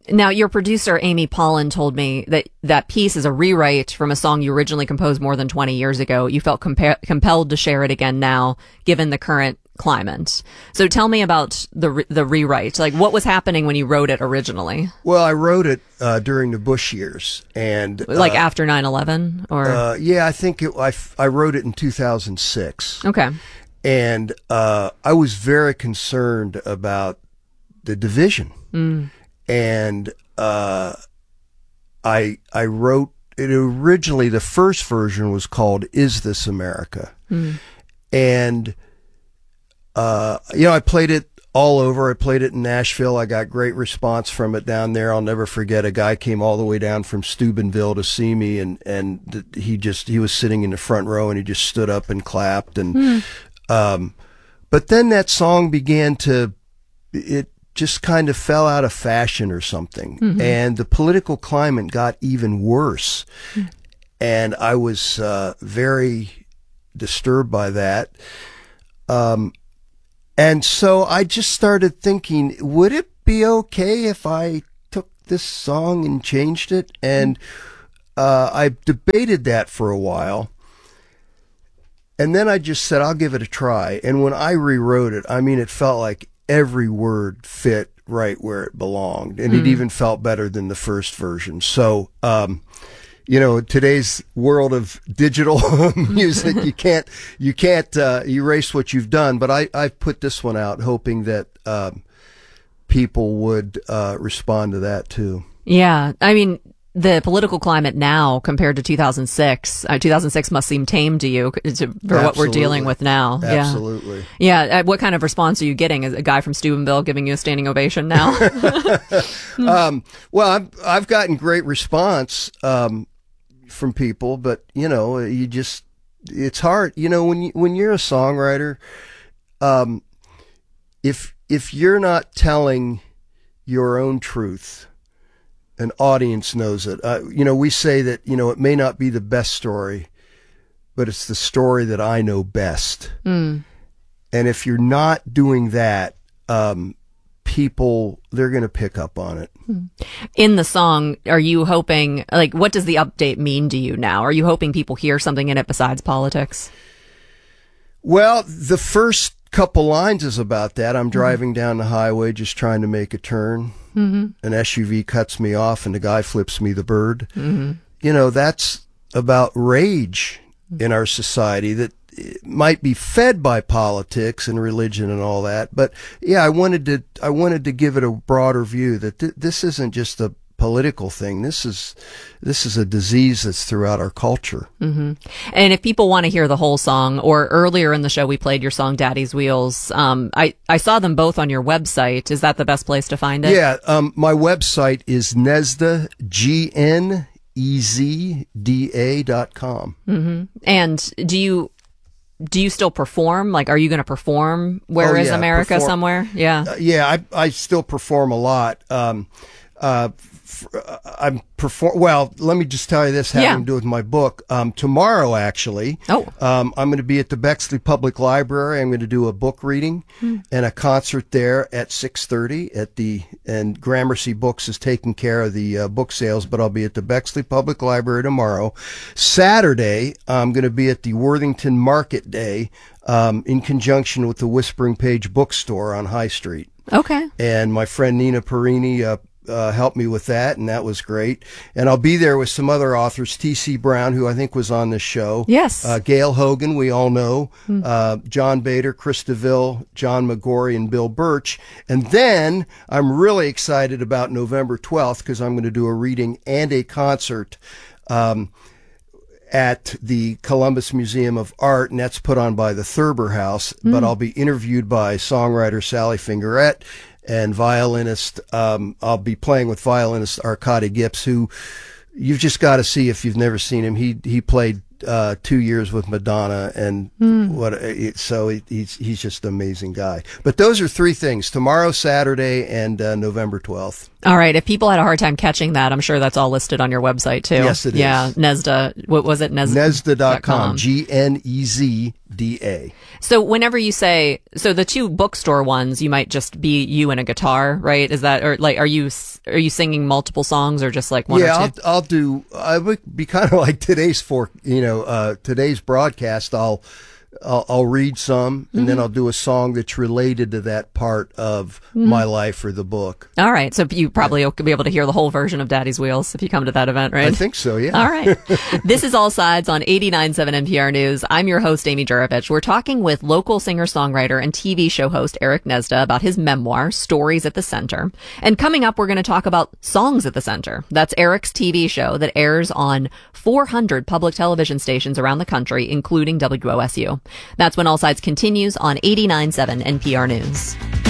Now, your producer, Amy Pollan, told me that that piece is a rewrite from a song you originally composed more than 20 years ago. You felt compelled to share it again now, given the current climate. So tell me about the rewrite. Like, what was happening when you wrote it originally? Well, I wrote it during the Bush years, and like after 9/11, or yeah, I think I wrote it in 2006. Okay, and I was very concerned about the division, and I wrote it originally. The first version was called "Is This America," and I played it all over. I played it in Nashville. I got great response from it down there. I'll never forget, a guy came all the way down from Steubenville to see me, and he was sitting in the front row, and he just stood up and clapped. And but then that song it just kind of fell out of fashion or something, and the political climate got even worse, and I was very disturbed by that. And so I just started thinking, would it be okay if I took this song and changed it? And I debated that for a while. And then I just said, I'll give it a try. And when I rewrote it, I mean, it felt like every word fit right where it belonged. And it even felt better than the first version. So, today's world of digital music, you can't erase what you've done. But I've put this one out hoping that people would respond to that too. Yeah, I mean, the political climate now compared to 2006, 2006 must seem tame to you for what we're dealing with now. Absolutely. Yeah. What kind of response are you getting? Is a guy from Steubenville giving you a standing ovation now? Well, I've gotten great response from people, but it's hard. When you're a songwriter, if you're not telling your own truth, an audience knows it. We say that, it may not be the best story, but it's the story that I know best. And if you're not doing that, people, they're going to pick up on it. In the song, are you hoping, what does the update mean to you now? Are you hoping people hear something in it besides politics? Well, the first couple lines is about that. I'm driving down the highway just trying to make a turn. An SUV cuts me off and the guy flips me the bird. That's about rage in our society that might be fed by politics and religion and all that. But yeah, I wanted to give it a broader view that this isn't just a political thing. This is a disease that's throughout our culture. And if people want to hear the whole song, or earlier in the show we played your song Daddy's Wheels, I saw them both on your website. Is that the best place to find it? Yeah, my website is Gnezda, GNEZDA.com. And do you still perform? Are you going to perform Where Is America somewhere? Yeah. I still perform a lot. Well, let me just tell you this, having to do with my book. Tomorrow, actually, I'm going to be at the Bexley Public Library. I'm going to do a book reading and a concert there at 6:30 and Gramercy Books is taking care of the book sales, but I'll be at the Bexley Public Library tomorrow. Saturday, I'm going to be at the Worthington Market Day in conjunction with the Whispering Page Bookstore on High Street. Okay. And my friend Nina Perini helped me with that, and that was great. And I'll be there with some other authors, T.C. Brown, who I think was on this show. Yes. Gail Hogan, we all know. John Bader, Chris DeVille, John McGorry, and Bill Birch. And then I'm really excited about November 12th because I'm going to do a reading and a concert at the Columbus Museum of Art, and that's put on by the Thurber House. But I'll be interviewed by songwriter Sally Fingerette and violinist. I'll be playing with violinist Arkady Gips, who you've just got to see if you've never seen him. He played 2 years with Madonna, and he's just an amazing guy. But those are three things: tomorrow, Saturday, and November 12th. All right. If people had a hard time catching that, I'm sure that's all listed on your website too. Yes, it is. Yeah, Gnezda. What was it? Gnezda.com. GNEZDA.com. DA. So whenever you say, so the two bookstore ones, you might just be you and a guitar, right? Is that, or like, are you singing multiple songs or just like one or two? I would be kind of like today's broadcast. I'll read some, and then I'll do a song that's related to that part of my life or the book. All right. So you probably will be able to hear the whole version of Daddy's Wheels if you come to that event, right? I think so, yeah. All right. This is All Sides on 89.7 NPR News. I'm your host, Amy Jurovich. We're talking with local singer-songwriter and TV show host Eric Nezda about his memoir, Stories at the Center. And coming up, we're going to talk about Songs at the Center. That's Eric's TV show that airs on 400 public television stations around the country, including WOSU. That's when All Sides continues on 89.7 NPR News.